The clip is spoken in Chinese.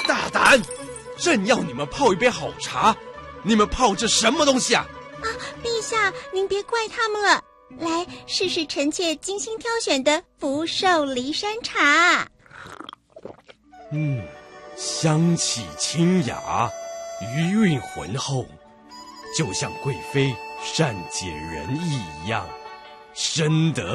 大胆！朕要你们泡一杯好茶，你们泡这什么东西啊？ 陛下，您别怪他们了。来，试试臣妾精心挑选的福寿梨山茶。 香气清雅，余韵浑厚，就像贵妃善解人意一样，深得